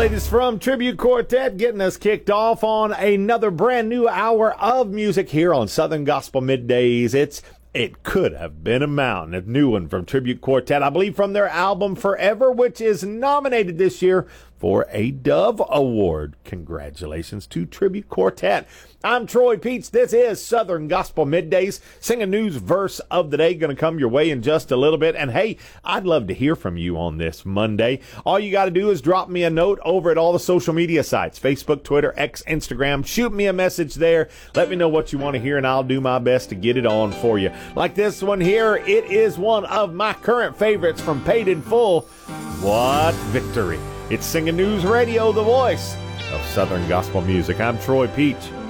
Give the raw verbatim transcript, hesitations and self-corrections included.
latest from Tribute Quartet, getting us kicked off on another brand new hour of music here on Southern Gospel Middays. It's It Could Have Been a Mountain, a new one from Tribute Quartet, I believe from their album Forever, which is nominated this year for a Dove Award. Congratulations to Tribute Quartet. I'm Troy Peach. This is Southern Gospel Middays. Singing news verse of the day going to come your way in just a little bit. And hey, I'd love to hear from you on this Monday. All you got to do is drop me a note over at all the social media sites, Facebook, Twitter, X, Instagram. Shoot me a message there. Let me know what you want to hear, and I'll do my best to get it on for you. Like this one here, it is one of my current favorites from Paid in Full. What victory. It's Singing News Radio, the voice of Southern Gospel music. I'm Troy Peach.